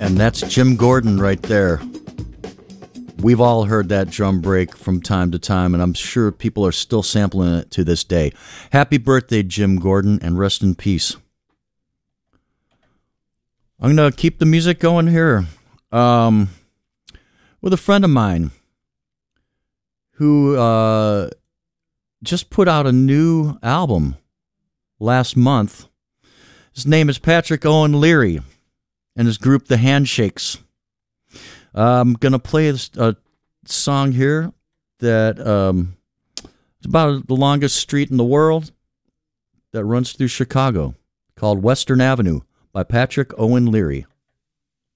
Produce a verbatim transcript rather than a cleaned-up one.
And that's Jim Gordon right there. We've all heard that drum break from time to time, and I'm sure people are still sampling it to this day. Happy birthday, Jim Gordon, and rest in peace. I'm going to keep the music going here um, with a friend of mine who uh, just put out a new album last month. His name is Patrick Owen Leary, and his group, The Handshakes. I'm going to play a song here that um, is about the longest street in the world that runs through Chicago, called Western Avenue by Patrick Owen Leary.